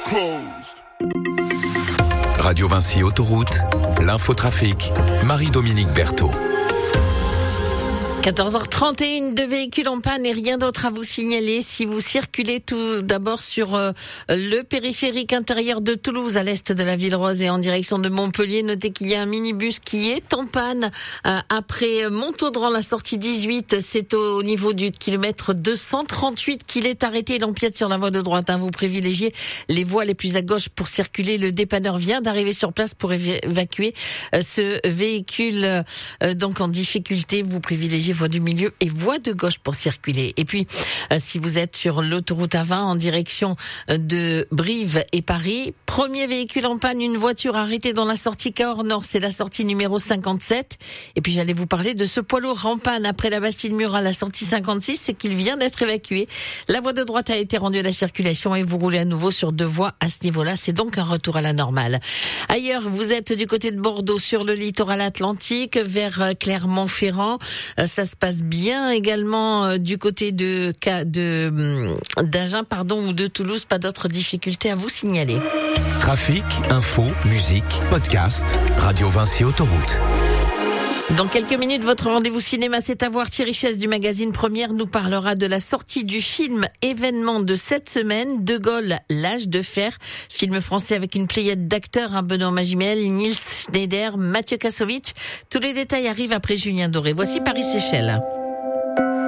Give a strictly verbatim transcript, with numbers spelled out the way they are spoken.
Radio Vinci Autoroute, l'infotrafic, Marie-Dominique Berthaud. quatorze heures trente et un, deux véhicules en panne et rien d'autre à vous signaler. Si vous circulez tout d'abord sur euh, le périphérique intérieur de Toulouse, à l'est de la Ville Rose et en direction de Montpellier, notez qu'il y a un minibus qui est en panne euh, après Montaudran, la sortie dix-huit. C'est au niveau du kilomètre deux cent trente-huit qu'il est arrêté. Il empiète sur la voie de droite. Hein. Vous privilégiez les voies les plus à gauche pour circuler. Le dépanneur vient d'arriver sur place pour év- évacuer euh, ce véhicule euh, donc en difficulté. Vous privilégiez voie du milieu et voie de gauche pour circuler. Et puis, euh, si vous êtes sur l'autoroute A vingt en direction de Brive et Paris, premier véhicule en panne, une voiture arrêtée dans la sortie Cahors Nord, c'est la sortie numéro cinquante-sept. Et puis, j'allais vous parler de ce poids lourd en panne après la Bastille-Murat, la sortie cinquante-six, c'est qu'il vient d'être évacué. La voie de droite a été rendue à la circulation et vous roulez à nouveau sur deux voies à ce niveau-là. C'est donc un retour à la normale. Ailleurs, vous êtes du côté de Bordeaux, sur le littoral atlantique, vers Clermont-Ferrand. Ça se passe bien également euh, du côté de, de d'Agen, pardon, ou de Toulouse. Pas d'autres difficultés à vous signaler. Trafic, info, musique, podcast, Radio Vinci Autoroute. Dans quelques minutes, votre rendez-vous cinéma, c'est à voir. Thierry Chesse du magazine Première nous parlera de la sortie du film événement de cette semaine, De Gaulle, l'âge de fer. Film français avec une pléiade d'acteurs, hein, Benoît Magimel, Nils Schneider, Mathieu Kassovitch. Tous les détails arrivent après Julien Doré. Voici Paris-Séchelles.